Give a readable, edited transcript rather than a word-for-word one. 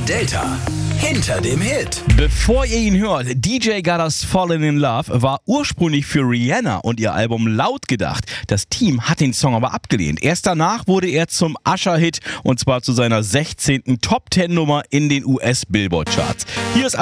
Delta. Hinter dem Hit. Bevor ihr ihn hört, DJ Gada's Fallen in Love war ursprünglich für Rihanna und ihr Album Laut gedacht. Das Team hat den Song aber abgelehnt. Erst danach wurde er zum Usher-Hit und zwar zu seiner 16. Top-10-Nummer in den US-Billboard-Charts. Hier ist